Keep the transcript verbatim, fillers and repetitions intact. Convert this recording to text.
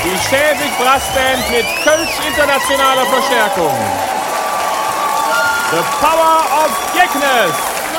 Die Schäbig Brassband mit Kölsch internationaler Verstärkung. The Power of Geknes.